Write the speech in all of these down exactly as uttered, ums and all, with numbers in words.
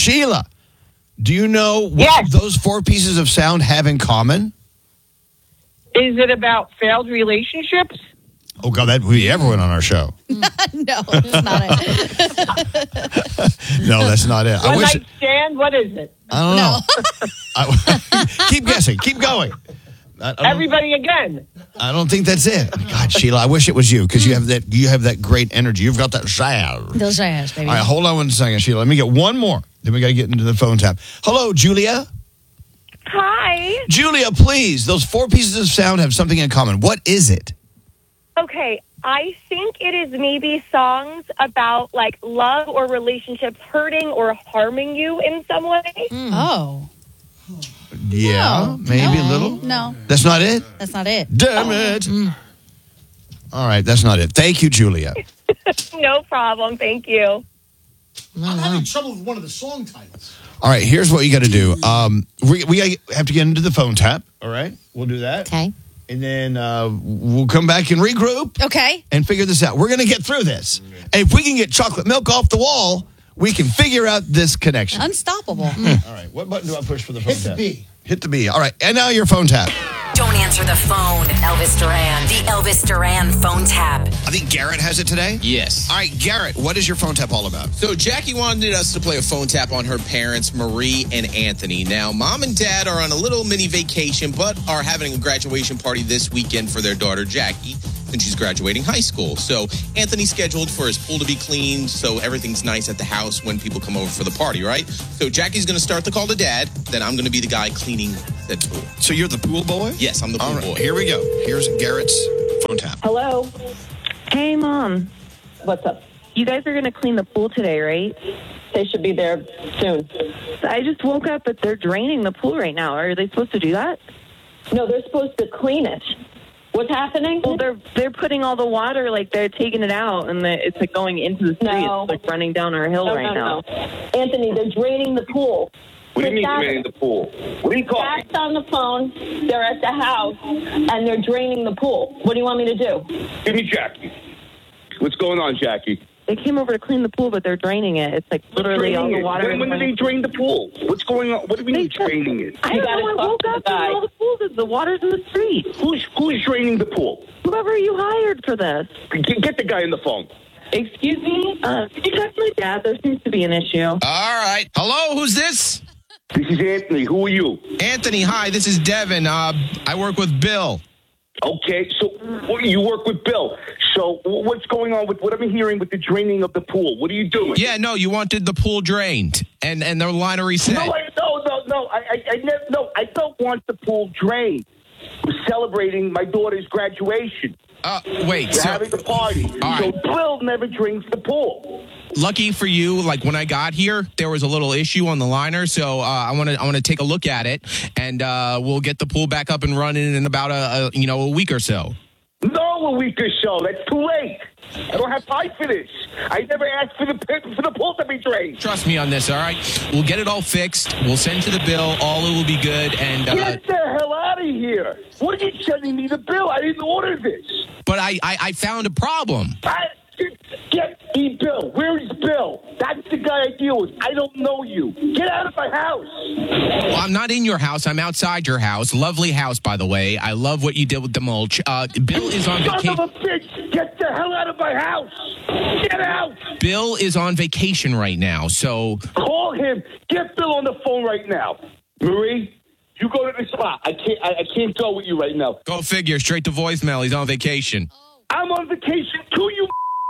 Sheila, do you know what Yes. those four pieces of sound have in common? Is it about failed relationships? Oh, God, that would be everyone on our show. No, that's not it. No, that's not it. I One wish. night stand? What is it? I don't know. I, keep guessing. Keep going. I, I don't- Everybody again. I don't think that's it. God, Sheila, I wish it was you because you have that. You have that great energy. You've got that sound. Those ass, baby. All right, hold on one second, Sheila. Let me get one more. Then we got to get into the phone tap. Hello, Julia. Hi. Julia, please. Those four pieces of sound have something in common. What is it? Okay, I think it is maybe songs about like love or relationships hurting or harming you in some way. Oh. Yeah, No. maybe No. a little. No, That's not it. that's not it. Damn it. All right, that's not it. Thank you, Julia. No problem. Thank you. I'm having trouble with one of the song titles. All right, here's what you got to do. Um, we we gotta have to get into the phone tap. All right, we'll do that. Okay. And then uh, we'll come back and regroup Okay. and figure this out. We're going to get through this. And if we can get chocolate milk off the wall, we can figure out this connection. Unstoppable. All right, what button do I push for the phone Hit the tap? B. Hit the B. All right, and now your phone tap. Don't answer the phone. Elvis Duran. The Elvis Duran phone tap. I think Garrett has it today. Yes. All right, Garrett, what is your phone tap all about? So Jackie wanted us to play a phone tap on her parents, Marie and Anthony. Now, mom and dad are on a little mini vacation, but are having a graduation party this weekend for their daughter, Jackie, since she's graduating high school. So Anthony scheduled for his pool to be cleaned, so everything's nice at the house when people come over for the party, right? So Jackie's going to start the call to dad, then I'm going to be the guy cleaning that pool. So you're the pool boy? Yes, I'm the pool All right, boy. here we go. Here's Garrett's phone tap. Hello. Hey, Mom. What's up? You guys are going to clean the pool today, right? They should be there soon. I just woke up, but they're draining the pool right now. Are they supposed to do that? No, they're supposed to clean it. What's happening? Well, they're they're putting all the water, like they're taking it out, and the, it's like going into the street. No. It's like running down our hill no, right no, now. no. Anthony, they're draining the pool. What do you mean Dad- draining the pool? What are you talking? Dad's on the phone. They're at the house, and they're draining the pool. What do you want me to do? Give me Jackie. What's going on, Jackie? They came over to clean the pool, but they're draining it. It's like literally all Draining the it. water. When, when did they drain the pool? What's going on? What do we mean They said- draining it? I You don't gotta know. I talk woke to the up guy. and all the pool is the water's in the street. Who's who's draining the pool? Whoever you hired for this. Get, get the guy on the phone. Excuse me. Uh, could you text my dad? There seems to be an issue. All right. Hello, who's this? This is Anthony. Who are you? Anthony, hi, this is Devin. Uh, I work with Bill. Okay, so well, you work with Bill. So what's going on with what I'm hearing with the draining of the pool? What are you doing? Yeah, no, you wanted the pool drained and, and the liner reset. No, I, no, no, no. I, I, I never. No, I don't want the pool drained. We're celebrating my daughter's graduation. Uh, wait, We're so having a party. All So right. Bill never drinks the pool. lucky for you, like when I got here, there was a little issue on the liner, so uh, I want to I want to take a look at it, and uh, we'll get the pool back up and running in about a, a you know a week or so. No, a week or so. That's too late. I don't have time for this. I never asked for the for the pool to be drained. Trust me on this, all right? We'll get it all fixed. We'll send to the bill. All it will be good. And uh, Get the hell out of here! What are you sending me the bill? I didn't order this. but I, I I found a problem. I, get me Bill. Where is Bill? That's the guy I deal with. I don't know you. Get out of my house. Well, I'm not in your house. I'm outside your house. Lovely house, by the way. I love what you did with the mulch. Uh, Bill is on Son vacation. of a bitch! Get the hell out of my house! Get out! Bill is on vacation right now, so Call him. Get Bill on the phone right now. Marie, you go to the spot. I can't. I, I can't go with you right now. go figure. Straight to voicemail. He's on vacation. I'm on vacation too. You.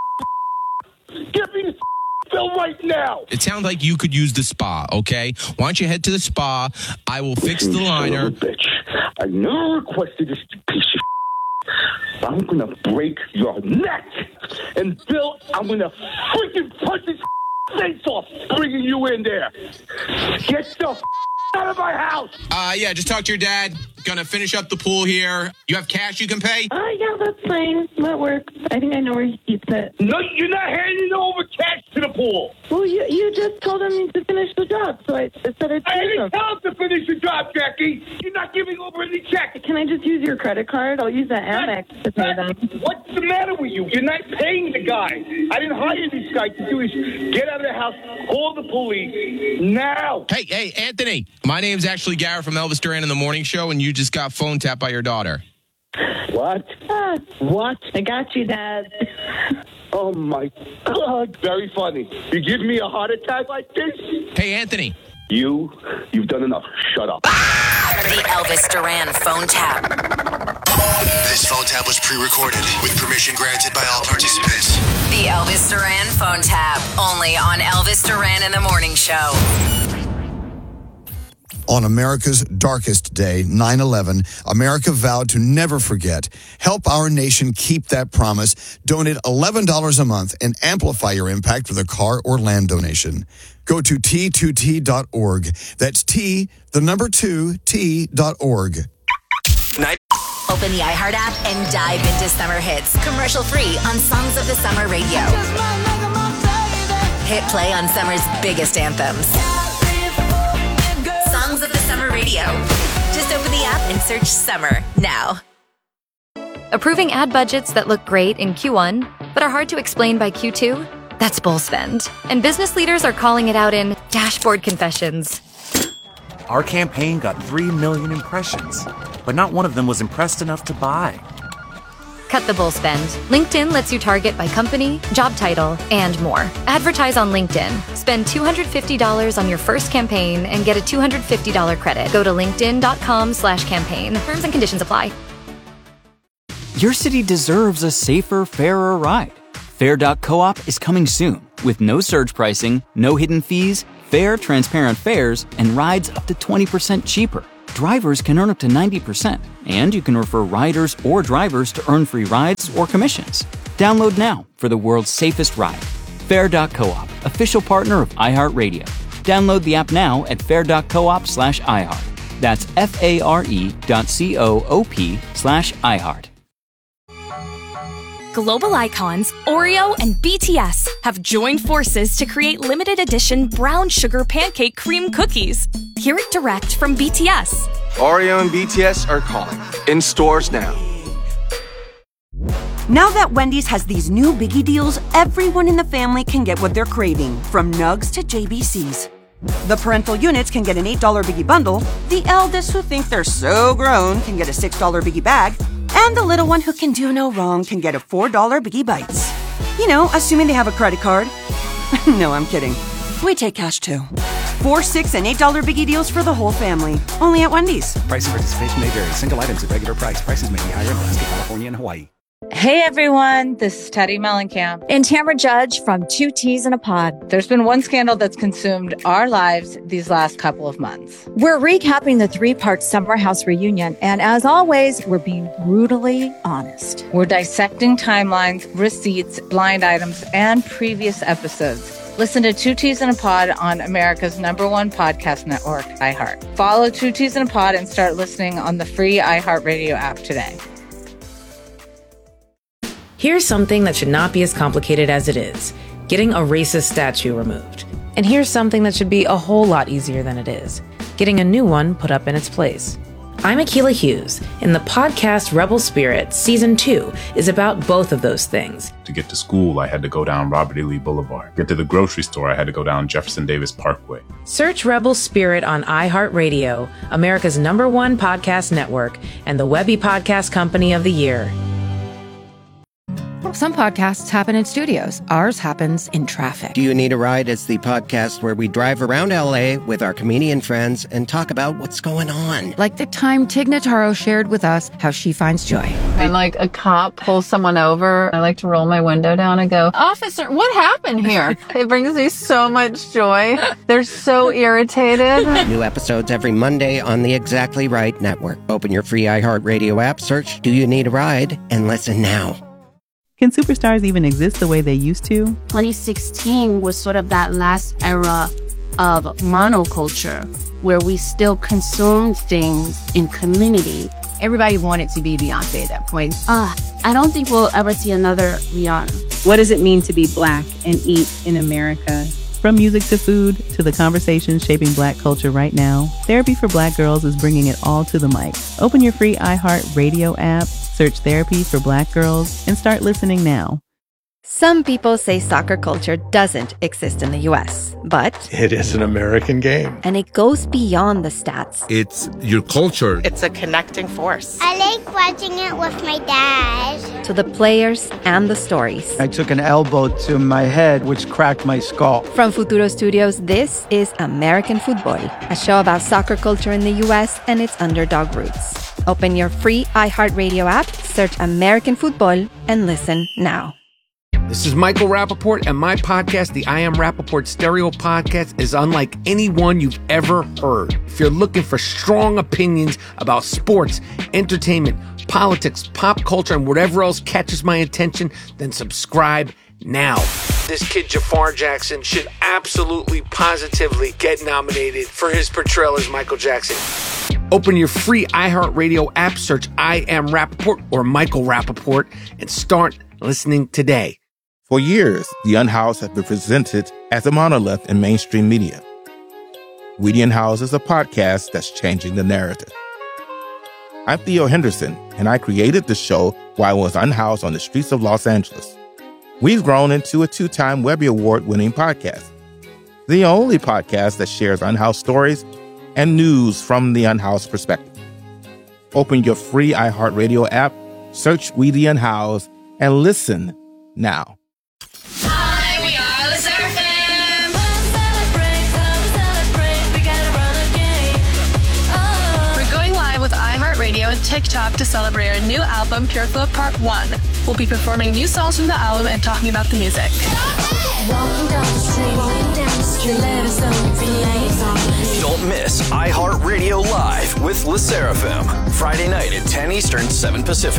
Get me the Bill right now. It sounds like you could use the spa, okay? Why don't you head to the spa? I will fix the You son liner. of a bitch. I never requested this piece of I'm gonna break your neck. And Bill, I'm gonna freaking punch his face off bringing you in there. Get the out of my house. Uh, yeah, just talk to your dad. Gonna finish up the pool here. You have cash you can pay? Uh, yeah, that's fine. That works. I think I know where he keeps it. No, you're not handing over cash to the pool. Well, you you just told him to finish the job, so I said it's I didn't tell him to finish the job, Jackie. You're not giving over any check. Can I just use your credit card? I'll use the Amex to pay them. What's the matter with you? You're not paying the guy. I didn't hire this guy to do is get out of the house, call the police now. Hey, hey, Anthony. My name's actually Garrett from Elvis Duran in the Morning Show, and you just got phone tapped by your daughter. What? Ah, What? I got you, Dad. Oh, my God. Very funny. You give me a heart attack like this? Hey, Anthony. You, you've done enough. Shut up. The Elvis Duran phone tap. This phone tap was pre-recorded with permission granted by all participants. The Elvis Duran phone tap. Only on Elvis Duran in the Morning Show. On America's darkest day, nine eleven, America vowed to never forget. Help our nation keep that promise. Donate eleven dollars a month and amplify your impact with a car or land donation. Go to T two T dot org. That's T, the number two, T dot org. Night. Open the iHeart app and dive into summer hits. Commercial free on Songs of the Summer radio. Hit play on summer's biggest anthems. Songs of the Summer radio. Just open the app and search Summer now. Approving ad budgets that look great in Q one, but are hard to explain by Q two? That's bull spend. And business leaders are calling it out in Dashboard Confessions. Our campaign got three million impressions, but not one of them was impressed enough to buy. Cut the bull spend. LinkedIn lets you target by company, job title, and more. Advertise on LinkedIn. Spend two hundred fifty dollars on your first campaign and get a two hundred fifty dollars credit. Go to linkedin.com slash campaign. Terms and conditions apply. Your city deserves a safer, fairer ride. Fair dot coop is coming soon with no surge pricing, no hidden fees, fair, transparent fares, and rides up to twenty percent cheaper. Drivers can earn up to ninety percent, and you can refer riders or drivers to earn free rides or commissions. Download now for the world's safest ride. Fair dot coop, official partner of iHeartRadio. Download the app now at fair dot coop slash iHeart. That's F-A-R-E dot C-O-O-P slash iHeart. Global icons Oreo and B T S have joined forces to create limited edition brown sugar pancake cream cookies. Hear it direct from B T S. Oreo and B T S are calling. In stores now. Now that Wendy's has these new biggie deals, everyone in the family can get what they're craving, from nugs to J B Cs. The parental units can get an eight dollar biggie bundle, the eldest who think they're so grown can get a six dollar biggie bag, and the little one who can do no wrong can get a four dollar biggie bites. You know, assuming they have a credit card. No, I'm kidding. We take cash too. Four, six, and eight dollar biggie deals for the whole family. Only at Wendy's. Price and participation may vary. Single items at regular price. Prices may be higher in Alaska, California, and Hawaii. Hey everyone, this is Teddy Mellencamp and Tamara Judge from Two Teas in a Pod. There's been one scandal that's consumed our lives these last couple of months. We're recapping the three-part Summer House reunion, and as always, we're being brutally honest. We're dissecting timelines, receipts, blind items, and previous episodes. Listen to Two Teas in a Pod on America's number one podcast network, iHeart. Follow Two Teas in a Pod and start listening on the free iHeartRadio app today. Here's something that should not be as complicated as it is: getting a racist statue removed. And here's something that should be a whole lot easier than it is: getting a new one put up in its place. I'm Akilah Hughes, and the podcast Rebel Spirit Season two is about both of those things. To get to school, I had to go down Robert E. Lee Boulevard. Get to the grocery store, I had to go down Jefferson Davis Parkway. Search Rebel Spirit on iHeartRadio, America's number one podcast network, and the Webby Podcast Company of the Year. Some podcasts happen in studios. Ours happens in traffic. Do You Need a Ride is the podcast where we drive around L A with our comedian friends and talk about what's going on. Like the time Tig Notaro shared with us how she finds joy. When like a cop pulls someone over, I like to roll my window down and go, "Officer, what happened here?" It brings me so much joy. They're so irritated. New episodes every Monday on the Exactly Right Network. Open your free iHeartRadio app, search Do You Need a Ride, and listen now. Can superstars even exist the way they used to? twenty sixteen was sort of that last era of monoculture. where we still consume things in community. Everybody wanted to be Beyonce at that point. Uh, I don't think we'll ever see another Rihanna. What does it mean to be Black and eat in America? From music to food to the conversations shaping Black culture right now, Therapy for Black Girls is bringing it all to the mic. Open your free iHeart Radio app, search Therapy for Black Girls, and start listening now. Some people say soccer culture doesn't exist in the U S, but it is an American game. And it goes beyond the stats. It's your culture. It's a connecting force. I like watching it with my dad. To the players and the stories. I took an elbow to my head, which cracked my skull. From Futuro Studios, this is American Football, a show about soccer culture in the U S and its underdog roots. Open your free iHeartRadio app, search American Football, and listen now. This is Michael Rappaport, and my podcast, the I Am Rappaport Stereo Podcast, is unlike any one you've ever heard. If you're looking for strong opinions about sports, entertainment, politics, pop culture, and whatever else catches my attention, then subscribe now. This kid, Jafar Jackson, should absolutely, positively get nominated for his portrayal as Michael Jackson. Open your free iHeartRadio app, search I Am Rappaport or Michael Rappaport, and start listening today. For years, The Unhoused has been presented as a monolith in mainstream media. We The Unhoused is a podcast that's changing the narrative. I'm Theo Henderson, and I created the show while I was unhoused on the streets of Los Angeles. We've grown into a two-time Webby Award-winning podcast, the only podcast that shares unhoused stories and news from the unhoused perspective. Open your free iHeartRadio app, search We The Unhoused, and listen now. Hi, we are the Seraphim. We're going live with iHeartRadio and TikTok to celebrate our new album, Pure Flow Part one. We'll be performing new songs from the album and talking about the music. Don't miss iHeartRadio Live with Le Seraphim. Friday night at ten Eastern, seven Pacific.